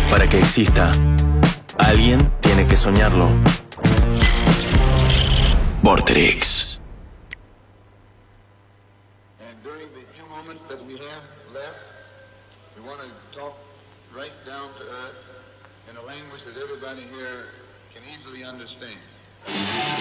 Para que exista, alguien tiene que soñarlo. Vorterix. And during the few moments that we have left, we want to talk right down to earth in a language that everybody here can easily understand.